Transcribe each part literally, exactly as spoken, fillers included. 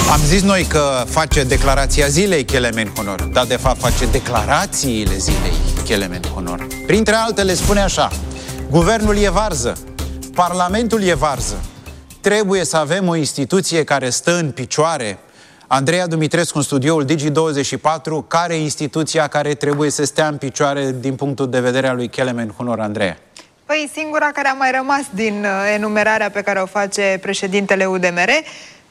Am zis noi că face declarația zilei Kelemen Honor, dar de fapt face declarațiile zilei Kelemen Honor. Printre altele spune așa: guvernul e varză, parlamentul e varză, trebuie să avem o instituție care stă în picioare. Andreea Dumitrescu, în studioul Digi douăzeci și patru, care e instituția care trebuie să stea în picioare din punctul de vedere al lui Kelemen Honor, Andreea? Păi singura care a mai rămas din enumerarea pe care o face președintele U D M R,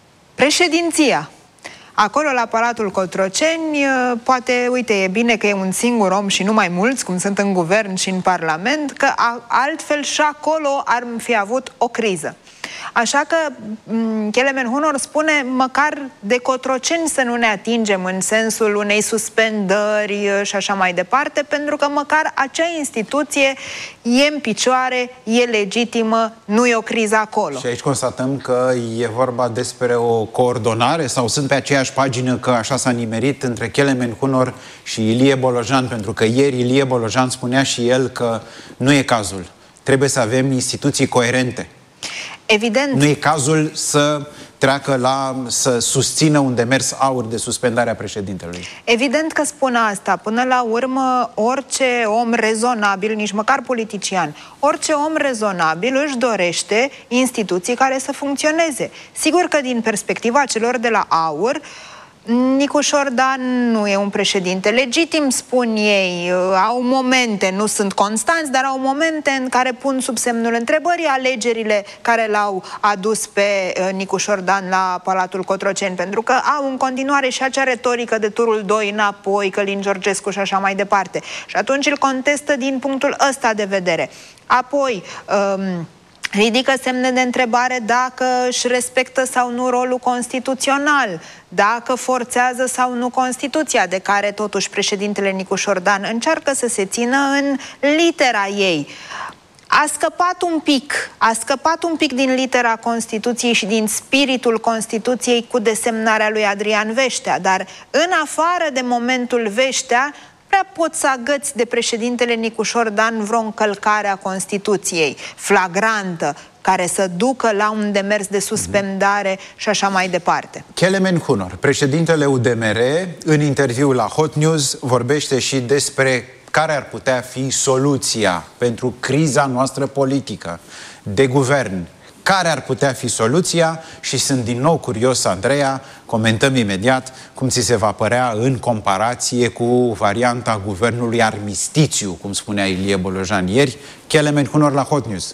președinția. Acolo, la Palatul Cotroceni, poate, uite, e bine că e un singur om și nu mai mulți, cum sunt în guvern și în parlament, că altfel și acolo ar fi avut o criză. Așa că Kelemen Honor spune măcar de Cotroceni să nu ne atingem în sensul unei suspendări și așa mai departe, pentru că măcar acea instituție e în picioare, e legitimă, nu e o criză acolo. Și aici constatăm că e vorba despre o coordonare sau sunt pe aceeași pagină, că așa s-a nimerit între Kelemen Honor și Ilie Bolojan, pentru că ieri Ilie Bolojan spunea și el că nu e cazul. Trebuie să avem instituții coerente. Evident. Nu e cazul să treacă la, să susțină un demers aur de suspendare a președintelui. Evident că spun asta. Până la urmă, orice om rezonabil, nici măcar politician, orice om rezonabil își dorește instituții care să funcționeze. Sigur că din perspectiva celor de la aur, Nicu Șordan nu e un președinte legitim, spun ei. Au momente, nu sunt constanți, dar au momente în care pun sub semnul întrebării alegerile care l-au adus pe Nicu Șordan la Palatul Cotroceni, pentru că au în continuare și acea retorică de turul doi înapoi, Călin Georgescu și așa mai departe. Și atunci îl contestă din punctul ăsta de vedere. Apoi... Um, ridică semne de întrebare dacă își respectă sau nu rolul constituțional, dacă forțează sau nu Constituția, de care totuși președintele Nicu Șordan încearcă să se țină în litera ei. A scăpat un pic, a scăpat un pic din litera Constituției și din spiritul Constituției cu desemnarea lui Adrian Veștea, dar în afară de momentul Veștea, prea poți să agăți de președintele Nicu Șordan vreo încălcare a Constituției flagrantă, care să ducă la un demers de suspendare și așa mai departe. Kelemen Honor, președintele U D M R, în interviul la Hot News, vorbește și despre care ar putea fi soluția pentru criza noastră politică de guvern. Care ar putea fi soluția? Și sunt din nou curios, Andreea, comentăm imediat cum ți se va părea în comparație cu varianta guvernului armistițiu, cum spunea Ilie Bolojan ieri. Kelemen Honor la Hot News.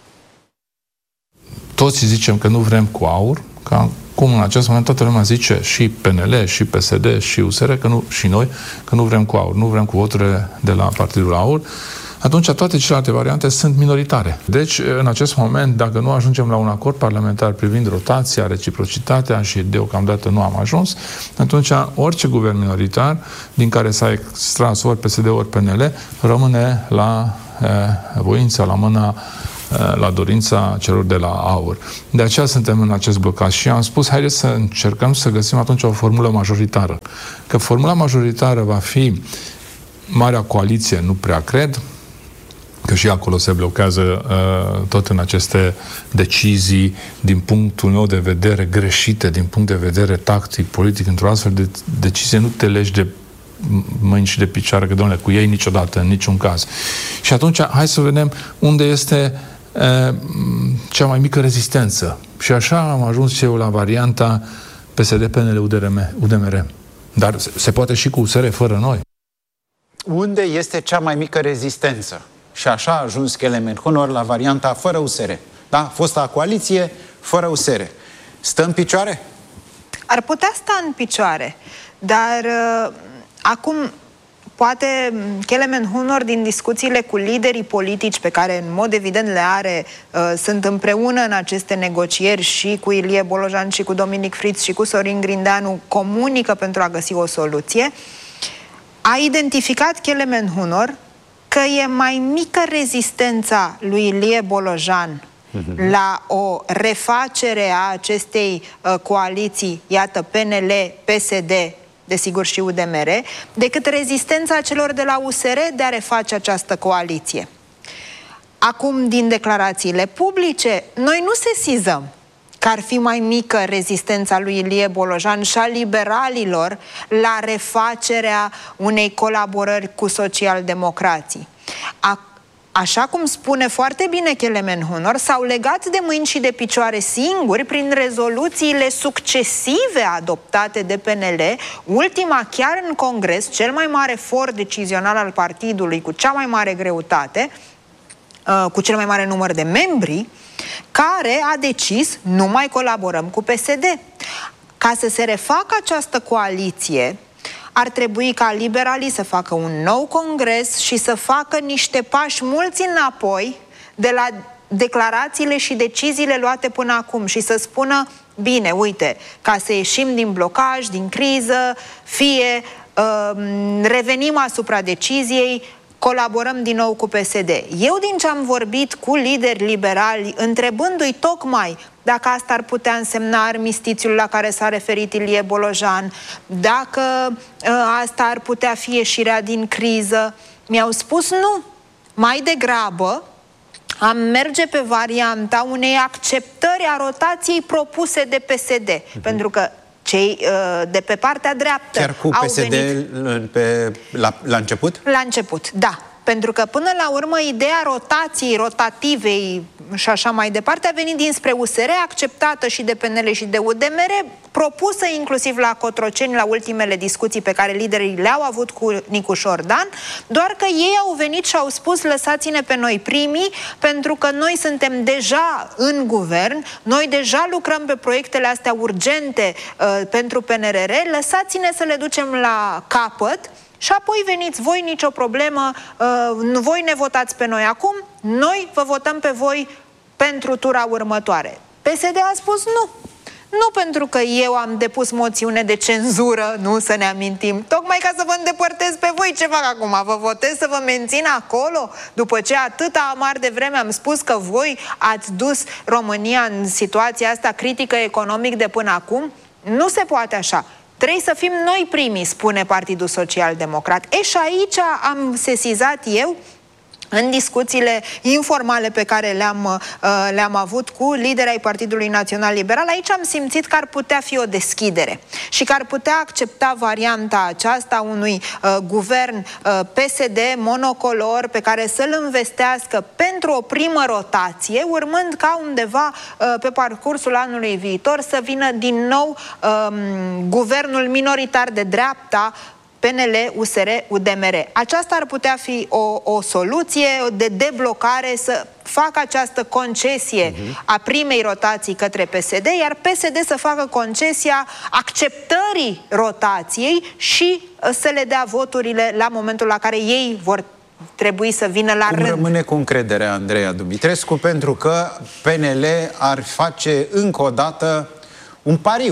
Toți zicem că nu vrem cu aur, ca cum în acest moment toată lumea zice, și P N L, și P S D, și U S R, că nu, și noi, că nu vrem cu aur, nu vrem cu voturile de la Partidul Aur, atunci toate celelalte variante sunt minoritare. Deci, în acest moment, dacă nu ajungem la un acord parlamentar privind rotația, reciprocitatea, și deocamdată nu am ajuns, atunci orice guvern minoritar, din care s-a extras ori P S D, ori P N L, rămâne la eh, voința, la mâna, eh, la dorința celor de la aur. De aceea suntem în acest blocaj și am spus, haideți să încercăm să găsim atunci o formulă majoritară. Că formula majoritară va fi Marea Coaliție, nu prea cred, că și acolo se blochează uh, tot în aceste decizii, din punctul meu de vedere, greșite, din punct de vedere tactic, politic, într-o astfel de decizie nu te legi de mâini și de picioare, că, domnule, cu ei niciodată, în niciun caz. Și atunci, hai să vedem unde este uh, cea mai mică rezistență. Și așa am ajuns și eu la varianta P S D, P N L, U D M R. Dar se poate și cu U S R fără noi. Unde este cea mai mică rezistență? Și așa a ajuns Kelemen Honor la varianta fără U S R. Da? Fosta coaliție, fără U S R. Stă în picioare? Ar putea sta în picioare, dar uh, acum poate Kelemen Honor, din discuțiile cu liderii politici pe care în mod evident le are, uh, sunt împreună în aceste negocieri și cu Ilie Bolojan și cu Dominic Fritz și cu Sorin Grindeanu, comunică pentru a găsi o soluție. A identificat Kelemen Honor că e mai mică rezistența lui Ilie Bolojan mm-hmm. la o refacere a acestei uh, coaliții, iată, P N L, P S D, desigur și U D M R, decât rezistența celor de la U S R de a reface această coaliție. Acum, din declarațiile publice, noi nu sesizăm că ar fi mai mică rezistența lui Ilie Bolojan și a liberalilor la refacerea unei colaborări cu socialdemocrații. A Așa cum spune foarte bine Kelemen Hunor, s-au legat de mâini și de picioare singuri prin rezoluțiile succesive adoptate de P N L, ultima chiar în Congres, cel mai mare for decizional al partidului, cu cea mai mare greutate, cu cel mai mare număr de membri, care a decis nu mai colaborăm cu P S D. Ca să se refacă această coaliție, ar trebui ca liberalii să facă un nou congres și să facă niște pași mulți înapoi de la declarațiile și deciziile luate până acum și să spună, bine, uite, ca să ieșim din blocaj, din criză, fie uh, revenim asupra deciziei, colaborăm din nou cu P S D. Eu, din ce am vorbit cu lideri liberali, întrebându-i tocmai dacă asta ar putea însemna armistițiul la care s-a referit Ilie Bolojan, dacă uh, asta ar putea fi ieșirea din criză, mi-au spus nu. Mai degrabă am merge pe varianta unei acceptări a rotației propuse de P S D. Uh-huh. Pentru că cei uh, de pe partea dreaptă chiar cu P S D au venit... pe, la, la început? La început, da. Pentru că până la urmă ideea rotației, rotativei și așa mai departe a venit dinspre U S R, acceptată și de P N L și de U D M R, propusă inclusiv la Cotroceni la ultimele discuții pe care liderii le-au avut cu Nicu Șordan, doar că ei au venit și au spus lăsați-ne pe noi primii, pentru că noi suntem deja în guvern, noi deja lucrăm pe proiectele astea urgente uh, pentru P N R R, lăsați-ne să le ducem la capăt și apoi veniți voi, nicio problemă, uh, voi ne votați pe noi acum, noi vă votăm pe voi pentru tura următoare. P S D a spus nu. Nu pentru că eu am depus moțiune de cenzură, nu să ne amintim, tocmai ca să vă îndepărtez pe voi. Ce fac acum? Vă votez să vă mențin acolo? După ce atâta amar de vreme am spus că voi ați dus România în situația asta critică economic de până acum? Nu se poate așa. Trebuie să fim noi primii, spune Partidul Social Democrat. E, și aici am sesizat eu, în discuțiile informale pe care le-am uh, le-am avut cu liderii ai Partidului Național Liberal, aici am simțit că ar putea fi o deschidere și că ar putea accepta varianta aceasta unui uh, guvern uh, P S D monocolor pe care să-l învestească pentru o primă rotație, urmând ca undeva uh, pe parcursul anului viitor să vină din nou uh, guvernul minoritar de dreapta, P N L, U S R, U D M R. Aceasta ar putea fi o, o soluție de deblocare, să facă această concesie uh-huh. a primei rotații către P S D, iar P S D să facă concesia acceptării rotației și să le dea voturile la momentul la care ei vor trebui să vină la Cum rând. rămâne cu încrederea Andreea Dumitrescu? Pentru că P N L ar face încă o dată un pariu.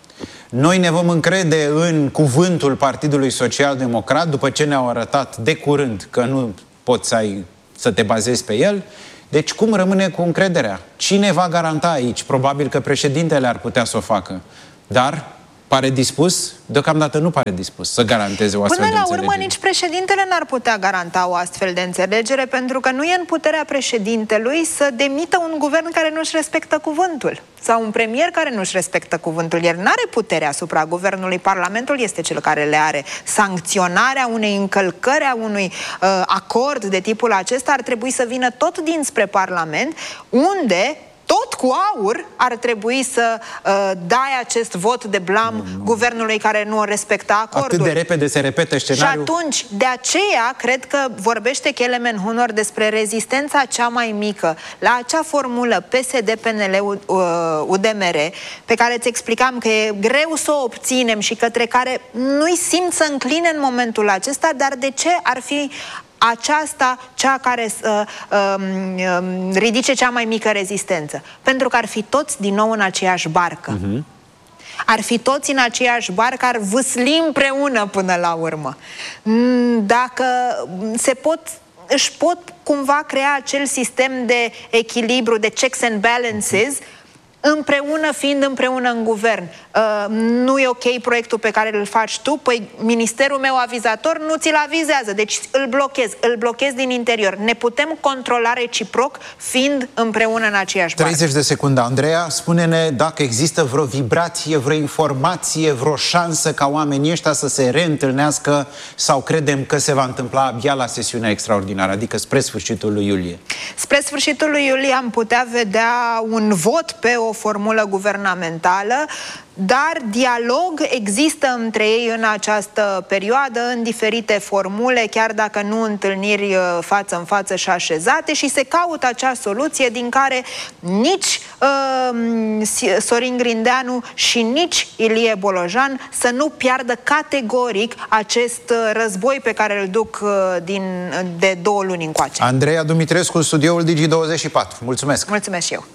Noi ne vom încrede în cuvântul Partidului Social Democrat după ce ne-au arătat de curând că nu poți să, ai, să te bazezi pe el. Deci cum rămâne cu încrederea? Cine va garanta aici? Probabil că președintele ar putea să o facă. Dar pare dispus? Deocamdată nu pare dispus să garanteze o astfel de înțelegere. Până la urmă, nici președintele n-ar putea garanta o astfel de înțelegere, pentru că nu e în puterea președintelui să demită un guvern care nu-și respectă cuvântul sau un premier care nu-și respectă cuvântul. El n-are puterea asupra guvernului. Parlamentul este cel care le are. Sancționarea unei încălcări a unui uh, acord de tipul acesta ar trebui să vină tot dinspre Parlament, unde tot cu aur ar trebui să uh, dai acest vot de blam nu, nu. guvernului care nu respecta acordul. Atât de repede se repetă scenariul. Și atunci, de aceea, cred că vorbește Kelemen Hunor despre rezistența cea mai mică la acea formulă P S D P N L U D M R, pe care îți explicam că e greu să o obținem și către care nu-i simt să încline în momentul acesta, dar de ce ar fi aceasta cea care uh, uh, uh, ridice cea mai mică rezistență? Pentru că ar fi toți din nou în aceeași barcă. Uh-huh. Ar fi toți în aceeași barcă, ar vâsli împreună până la urmă. Dacă se pot, își pot cumva crea acel sistem de echilibru, de checks and balances, împreună fiind împreună în guvern. Uh, nu e ok proiectul pe care îl faci tu, păi ministerul meu avizator nu ți-l avizează, deci îl blochez, îl blochez din interior. Ne putem controla reciproc fiind împreună în aceeași barcă. treizeci de secunde, Andreea, spune-ne dacă există vreo vibrație, vreo informație, vreo șansă ca oamenii ăștia să se reîntâlnească sau credem că se va întâmpla abia la sesiunea extraordinară, adică spre sfârșitul lui iulie? Spre sfârșitul lui iulie am putea vedea un vot pe o formulă guvernamentală, dar dialog există între ei în această perioadă, în diferite formule, chiar dacă nu întâlniri față în față și așezate, și se caută acea soluție din care nici uh, Sorin Grindeanu și nici Ilie Bolojan să nu piardă categoric acest război pe care îl duc din, de două luni încoace. Andreea Dumitrescu, studioul Digi douăzeci și patru. Mulțumesc! Mulțumesc și eu!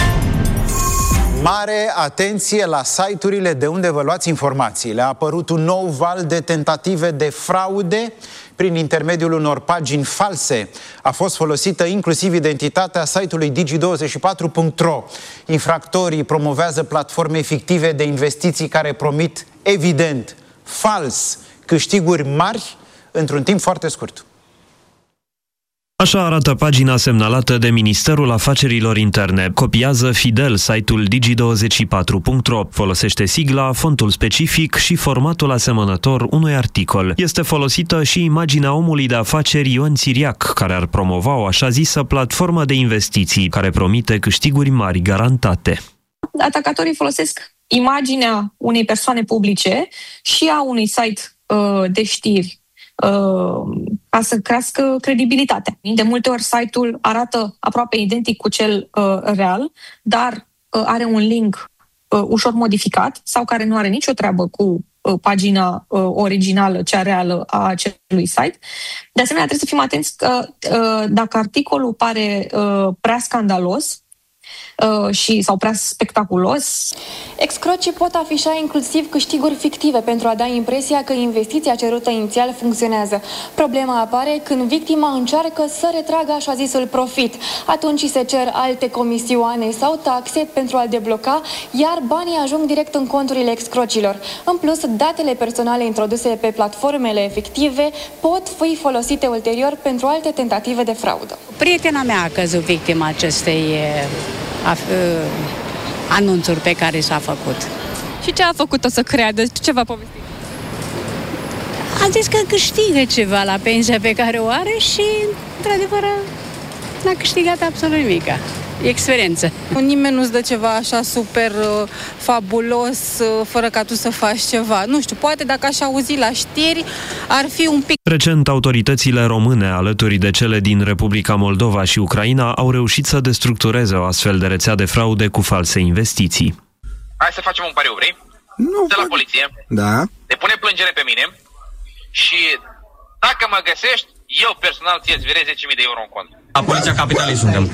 Mare atenție la site-urile de unde vă luați informațiile. A apărut un nou val de tentative de fraude prin intermediul unor pagini false. A fost folosită inclusiv identitatea site-ului digi douăzeci și patru punct ro. Infractorii promovează platforme fictive de investiții care promit, evident, fals, câștiguri mari într-un timp foarte scurt. Așa arată pagina semnalată de Ministerul Afacerilor Interne. Copiază fidel site-ul digi douăzeci și patru punct ro. Folosește sigla, fontul specific și formatul asemănător unui articol. Este folosită și imaginea omului de afaceri Ion Țiriac, care ar promova o așa zisă platformă de investiții, care promite câștiguri mari garantate. Atacatorii folosesc imaginea unei persoane publice și a unui site uh, de știri ca să crească credibilitatea. De multe ori site-ul arată aproape identic cu cel uh, real, dar uh, are un link uh, ușor modificat sau care nu are nicio treabă cu uh, pagina uh, originală, cea reală a acelui site. De asemenea, trebuie să fim atenți că uh, dacă articolul pare uh, prea scandalos Uh, și, sau prea spectaculos. Excrocii pot afișa inclusiv câștiguri fictive pentru a da impresia că investiția cerută inițial funcționează. Problema apare când victima încearcă să retragă așa zisul profit. Atunci se cer alte comisioane sau taxe pentru a-l debloca, iar banii ajung direct în conturile excrocilor. În plus, datele personale introduse pe platformele efective pot fi folosite ulterior pentru alte tentative de fraudă. Prietena mea a căzut victima acestei A, anunțuri pe care s-a făcut. Și ce a făcut-o să creadă? Ce v-a povestit? A zis că câștigă ceva la pensia pe care o are și, într-adevăr, n-a câștigat absolut nimica. Experiență. Nimeni nu-ți dă ceva așa super uh, fabulos uh, fără ca tu să faci ceva. Nu știu, poate dacă aș auzi la știri ar fi un pic... Recent, autoritățile române, alături de cele din Republica Moldova și Ucraina, au reușit să destructureze o astfel de rețea de fraude cu false investiții. Hai să facem un pariu, vrei? Nu. De la poliție. Da. Depune plângere pe mine și dacă mă găsești, eu personal ți-ți virez zece mii de euro în cont. La Poliția Capitalei suntem.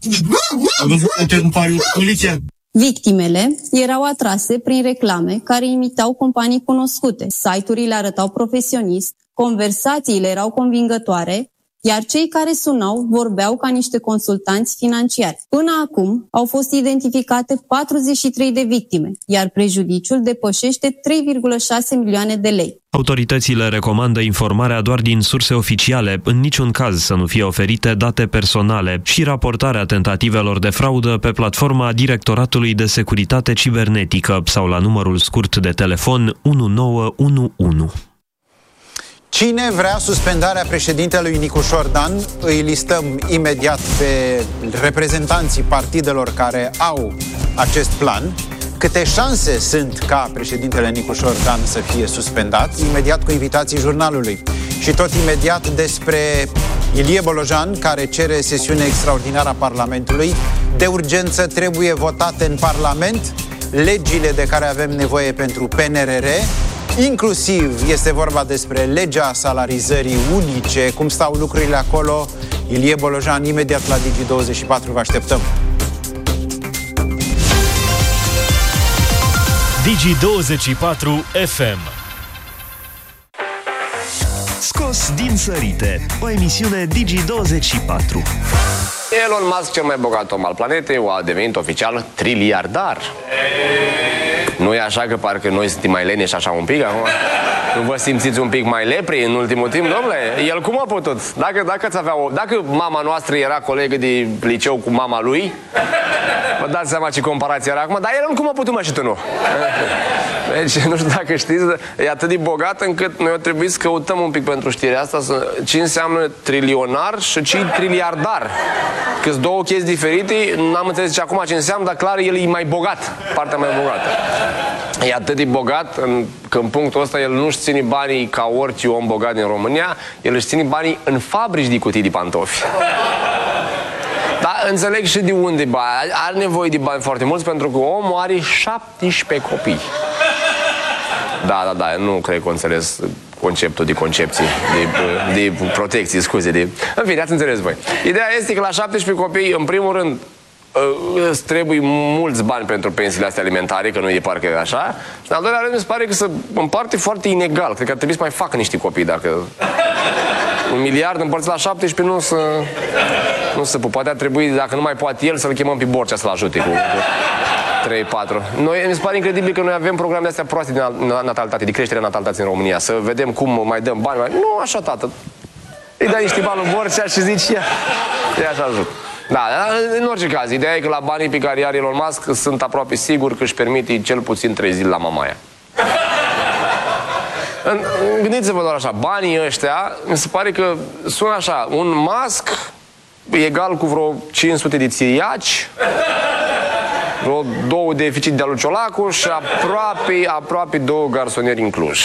Poliția. Victimele erau atrase prin reclame care imitau companii cunoscute. Site-urile arătau profesionist, conversațiile erau convingătoare, iar cei care sunau vorbeau ca niște consultanți financiari. Până acum au fost identificate patruzeci și trei de victime, iar prejudiciul depășește trei virgulă șase milioane de lei. Autoritățile recomandă informarea doar din surse oficiale, în niciun caz să nu fie oferite date personale, și raportarea tentativelor de fraudă pe platforma Directoratului de Securitate Cibernetică sau la numărul scurt de telefon unu nouă unu unu. Cine vrea suspendarea președintelui Nicușor Dan? Îi listăm imediat pe reprezentanții partidelor care au acest plan. Câte șanse sunt ca președintele Nicușor Dan să fie suspendat? Imediat cu invitații jurnalului. Și tot imediat despre Ilie Bolojan, care cere sesiune extraordinară a Parlamentului. De urgență trebuie votate în Parlament legile de care avem nevoie pentru P N R R. Inclusiv este vorba despre legea salarizării unice. Cum stau lucrurile acolo? Ilie Bolojan, imediat la Digi douăzeci și patru, vă așteptăm. Digi douăzeci și patru F M. Scos din sărite, o emisiune Digi douăzeci și patru. Elon Musk, cel mai bogat om al planetei, a devenit oficial triliardar. Nu e așa că parcă noi suntem mai leneși așa un pic acum? Nu vă simțiți un pic mai lepri în ultimul timp, domnule? El cum a putut? Dacă, dacă, avea o, dacă mama noastră era colegă de liceu cu mama lui, vă dați seama ce comparație era acum, dar el cum a putut, mă, și tu nu? Deci, nu știu dacă știți, e atât de bogat încât noi o trebuie să căutăm un pic pentru știrea asta să, ce înseamnă trilionar și ce triliardar. Că-s două chestii diferite, n-am înțeles ce acum ce înseamnă, dar clar el e mai bogat, partea mai bogată. E atât de bogat în, că în punctul ăsta el nu-și ține banii ca orice om bogat din România, el își ține banii în fabrici de cutii de pantofi. Dar înțeleg și de unde bani. Are nevoie de bani foarte mulți pentru că omul are șaptesprezece copii. Da, da, da, nu cred că înțeles conceptul de concepție, de, de protecție, scuze. De... În fine, ați înțeles voi. Ideea este că la șaptesprezece copii, în primul rând, îți trebuie mulți bani pentru pensiile astea alimentare, că nu e parcă așa. Și în al doilea rând, mi se pare că se împarte foarte inegal. Cred că ar trebui să mai facă niște copii, dacă... Un miliard împărțit la șaptesprezece nu se... Nu se poate, ar trebui, dacă nu mai poate el, să-l chemăm pe Borcea să-l ajute cu trei patru. Noi, mi se pare incredibil că noi avem programe astea proaste de natalitate, de creștere natalității în România. Să vedem cum mai dăm bani. Mai... Nu așa, tată. Îi dai niște bani lui Borcea și zici, ia, ia așa ajută. Da, în orice caz, ideea e că la banii pe care are Elon Musk sunt aproape sigur că își permite cel puțin trei zile la mamaia. Gândiți-vă doar așa, banii ăștia, mi se pare că sună așa, un Musk egal cu vreo cinci sute de țiriaci, vreo două deficit de-a lui Ciolacu și aproape, aproape două garsonieri în Cluj.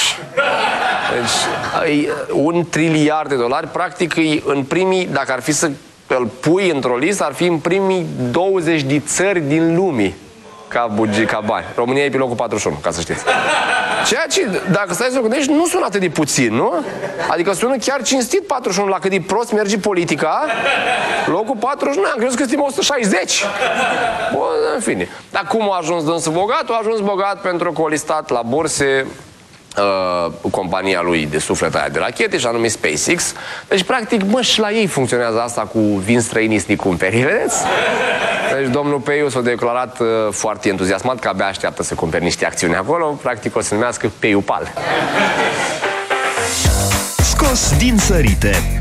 Deci, un triliard de dolari, practic, în primii, dacă ar fi să îl pui într-o listă, ar fi în primii douăzeci de țări din lume ca buget, ca bani. România e pe locul patruzeci și unu, ca să știți. Ceea ce, dacă stai să o gândești, nu sună atât de puțin, nu? Adică sună chiar cinstit patruzeci și unu, la cât de prost merge politica. Locul patruzeci și unu, am crezut că suntem o sută șaizeci. Bun, în fine. Dar cum a ajuns dânsul bogat? A ajuns bogat pentru că a listat la burse Uh, compania lui de suflet aia de rachete, și anume SpaceX. Deci, practic, mă, și la ei funcționează asta cu vin străinii să-i cumperi, vedeți? Deci, domnul Peiu s-a declarat uh, foarte entuziasmat că abia așteaptă să cumperi niște acțiuni acolo. Practic, o să numească Peiu Pal. Scos din sărite